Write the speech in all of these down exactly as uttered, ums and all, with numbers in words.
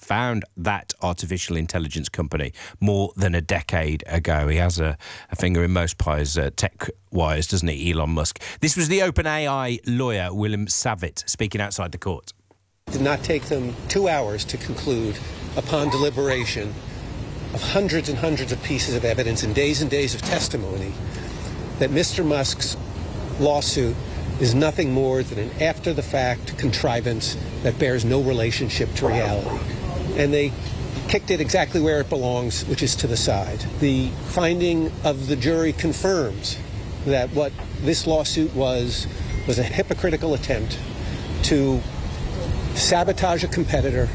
found that artificial intelligence company more than a decade ago. He has a, a finger in most pies, uh, tech-wise, doesn't he, Elon Musk? This was the OpenAI lawyer, William Savitt, speaking outside the court. It did not take them two hours to conclude, upon deliberation of hundreds and hundreds of pieces of evidence and days and days of testimony, that Mister Musk's lawsuit is nothing more than an after-the-fact contrivance that bears no relationship to reality. And they kicked it exactly where it belongs, which is to the side. The finding of the jury confirms that what this lawsuit was was a hypocritical attempt to sabotage a competitor.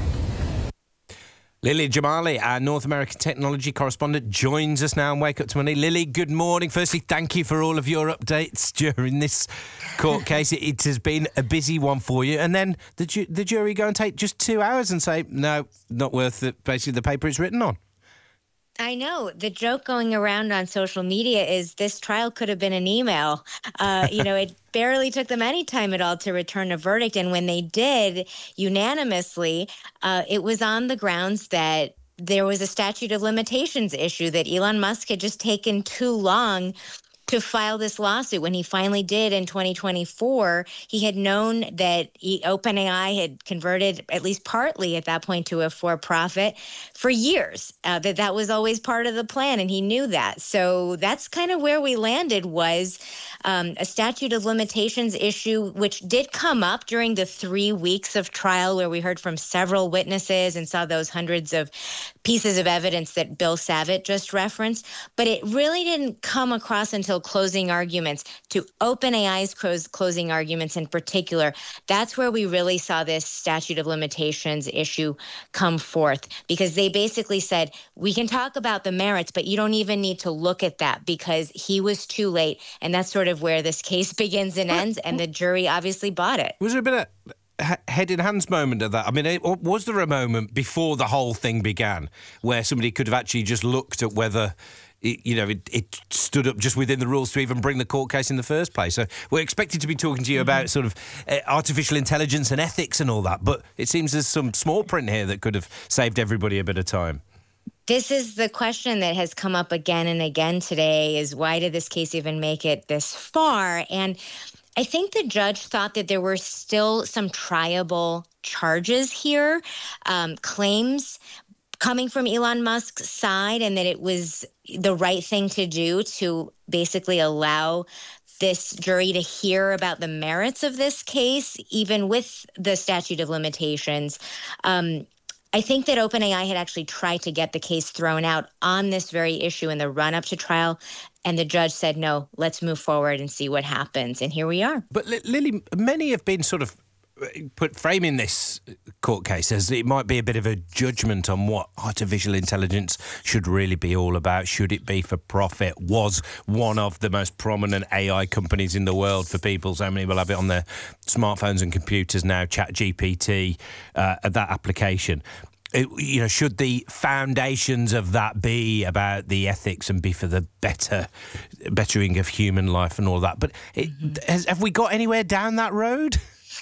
Lily Jamali, our North American technology correspondent, joins us now on Wake Up to Money. Lily, good morning. Firstly, thank you for all of your updates during this court case. It, it has been a busy one for you. And then the, ju- the jury go and take just two hours and say, no, not worth it, basically the paper it's written on. I know. The joke going around on social media is this trial could have been an email. Uh, you know, it barely took them any time at all to return a verdict. And when they did unanimously, uh, it was on the grounds that there was a statute of limitations issue, that Elon Musk had just taken too long to file this lawsuit. When he finally did in twenty twenty-four, he had known that he, OpenAI had converted, at least partly at that point, to a for-profit for years, uh, that that was always part of the plan, and he knew that. So that's kind of where we landed, was um, a statute of limitations issue, which did come up during the three weeks of trial where we heard from several witnesses and saw those hundreds of pieces of evidence that Bill Savitt just referenced. But it really didn't come across until closing arguments, to OpenAI's closing arguments in particular. That's where we really saw this statute of limitations issue come forth, because they basically said, we can talk about the merits, but you don't even need to look at that because he was too late. And that's sort of where this case begins and ends, and the jury obviously bought it. Was there a bit of head in hands moment of that? I mean, was there a moment before the whole thing began where somebody could have actually just looked at whether It, you know, it, it stood up just within the rules to even bring the court case in the first place? So we're expected to be talking to you about sort of uh, artificial intelligence and ethics and all that, but it seems there's some small print here that could have saved everybody a bit of time. This is the question that has come up again and again today, is why did this case even make it this far? And I think the judge thought that there were still some triable charges here, um, claims coming from Elon Musk's side, and that it was the right thing to do to basically allow this jury to hear about the merits of this case, even with the statute of limitations. Um, I think that OpenAI had actually tried to get the case thrown out on this very issue in the run-up to trial, and the judge said, no, let's move forward and see what happens. And here we are. But Lily, many have been sort of put framing this court case as it might be a bit of a judgment on what artificial intelligence should really be all about. Should it be for profit? Was one of the most prominent A I companies in the world for people. So many will have it on their smartphones and computers now, ChatGPT, uh, that application. It, you know, should the foundations of that be about the ethics and be for the better, bettering of human life and all that? But it, mm-hmm. has, have we got anywhere down that road?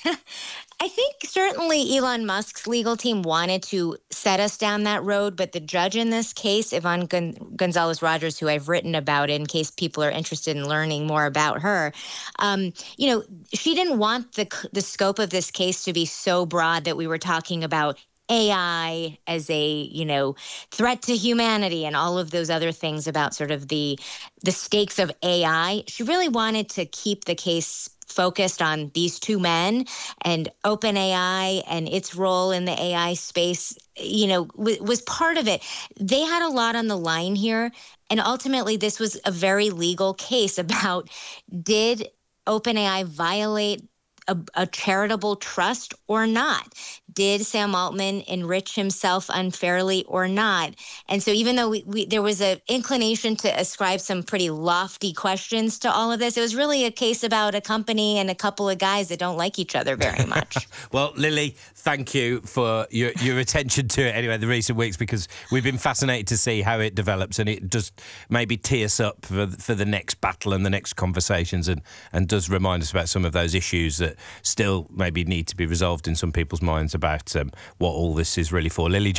I think certainly Elon Musk's legal team wanted to set us down that road, but the judge in this case, Yvonne Gon- Gonzalez-Rogers, who I've written about in case people are interested in learning more about her, um, you know, she didn't want the the scope of this case to be so broad that we were talking about A I as a, you know, threat to humanity and all of those other things about sort of the the stakes of A I. She really wanted to keep the case focused on these two men and OpenAI and its role in the A I space, you know, w- was part of it. They had a lot on the line here. And ultimately, this was a very legal case about, did OpenAI violate a, a charitable trust or not? Did Sam Altman enrich himself unfairly or not? And so even though we, we, there was an inclination to ascribe some pretty lofty questions to all of this, it was really a case about a company and a couple of guys that don't like each other very much. Well, Lily, thank you for your, your attention to it anyway, the recent weeks, because we've been fascinated to see how it develops, and it does maybe tee us up for, for the next battle and the next conversations, and, and does remind us about some of those issues that still maybe need to be resolved in some people's minds about um, what all this is really for. Lily